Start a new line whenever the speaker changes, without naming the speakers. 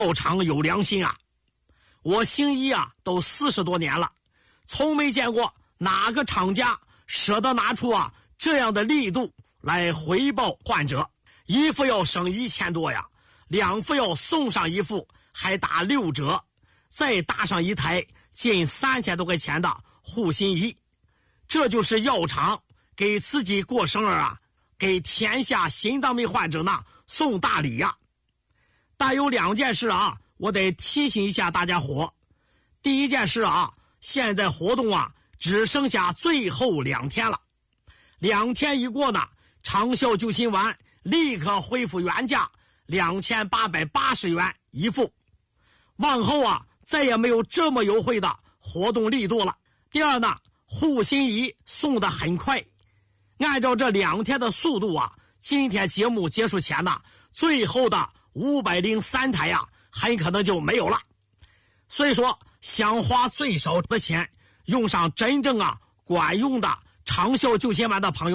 药厂有良心啊！我行医啊都40多年了，从没见过哪个厂家舍得拿出这样的力度来回报患者。一副要省1000多呀，2副要送上1副，还打6折，再搭上一台近3000多块钱的护心仪。这就是药厂给自己过生日给天下心脏病患者呢送大礼呀。但有2件事我得提醒一下大家伙。第一件事现在活动只剩下最后2天了。2天一过呢，长效救心丸立刻恢复原价2880元一副。往后再也没有这么优惠的活动力度了。第二呢，护心仪送得很快，按照这2天的速度今天节目结束前呢，最后的503台很可能就没有了。所以说，想花最少的钱用上真正管用的长效救心丸的朋友